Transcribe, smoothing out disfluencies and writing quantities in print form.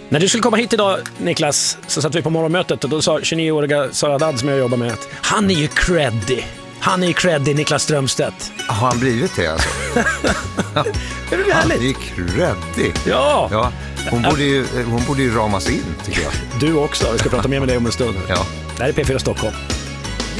När du skulle komma hit idag, Niklas, så satt vi på morgonmötet och då sa 29-åriga Sara Dadd som jag jobbar med att han är ju creddy. Han är ju creddy, Niklas Strömstedt. Har han blivit det alltså? Är det härligt? Han är creddy. Ja. Hon borde ju ramas in, tycker jag. Du också. Vi ska prata mer med dig om en stund. Ja. Det här är P4 Stockholm.